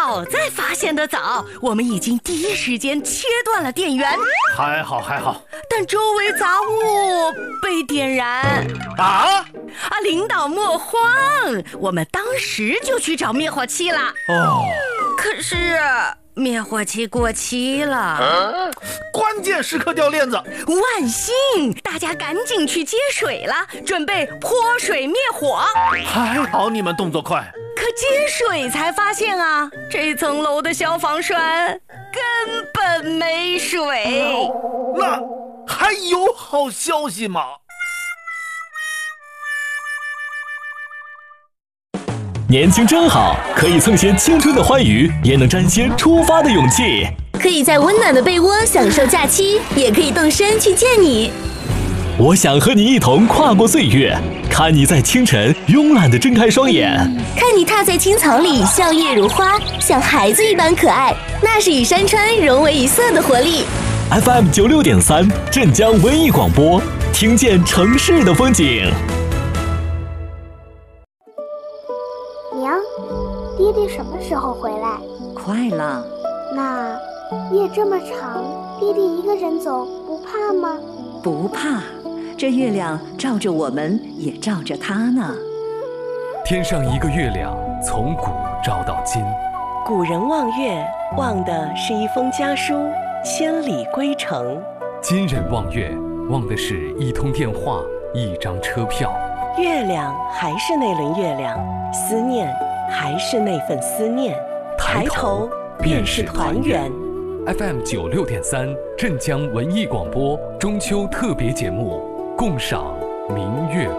好在发现得早，我们已经第一时间切断了电源。 还好， 但周围杂物被点燃。领导莫慌，我们当时就去找灭火器了。可是灭火器过期了， 关键时刻掉链子。 万幸，大家赶紧去接水了，准备泼水灭火。 还好你们动作快。 可接水才发现啊，这层楼的消防栓根本没水。 那还有好消息吗？ 年轻真好，可以蹭些青春的欢愉，也能沾些出发的勇气。 可以在温暖的被窝享受假期，也可以动身去见你。 我想和你一同跨过岁月，看你在清晨慵懒地睁开双眼， 看你踏在青草里笑靥如花，像孩子一般可爱，那是与山川融为一色的活力。 FM 96.3镇江文艺广播，听见城市的风景。 娘，爹爹什么时候回来？ 快了。 那夜这么长，爹爹一个人走不怕吗？ 不怕，这月亮照着我们，也照着他呢。 天上一个月亮，从古照到今。 古人望月，望的是一封家书，千里归程。 今人望月，望的是一通电话，一张车票。 月亮还是那轮月亮，思念还是那份思念。抬头便是团圆。 FM 96.3镇江文艺广播中秋特别节目，共赏明月。